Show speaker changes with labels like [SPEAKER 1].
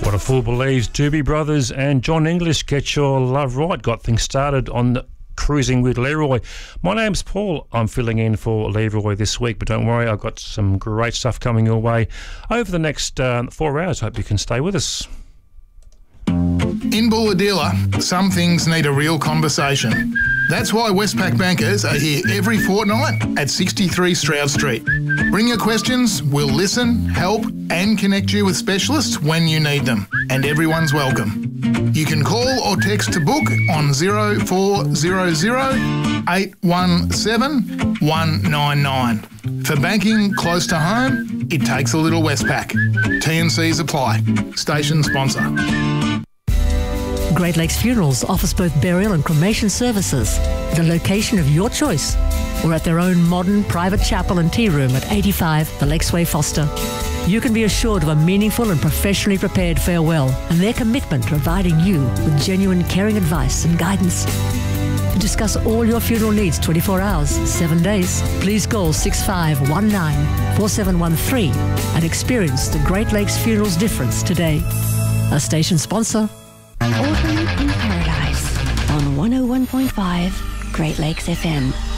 [SPEAKER 1] What a Fool Believes, Doobie Brothers and John English, Get Your Love Right. Got things started on Cruising with Leroy. My name's Paul. I'm filling in for Leroy this week, but don't worry, I've got some great stuff coming your way over the next 4 hours. Hope you can stay with us.
[SPEAKER 2] In Bulahdelah, some things need a real conversation. That's why Westpac bankers are here every fortnight at 63 Stroud Street. Bring your questions, we'll listen, help and connect you with specialists when you need them. And everyone's welcome. You can call or text to book on 0400 817 199. For banking close to home, it takes a little Westpac. T&Cs apply. Station sponsor.
[SPEAKER 3] Great Lakes Funerals offers both burial and cremation services at a location of your choice or at their own modern private chapel and tea room at 85 The Lakesway Foster. You can be assured of a meaningful and professionally prepared farewell and their commitment to providing you with genuine caring advice and guidance. To discuss all your funeral needs 24 hours, 7 days, please call 6519-4713 and experience the Great Lakes Funerals difference today. A station sponsor.
[SPEAKER 4] Autumn in Paradise on 101.5 Great Lakes FM.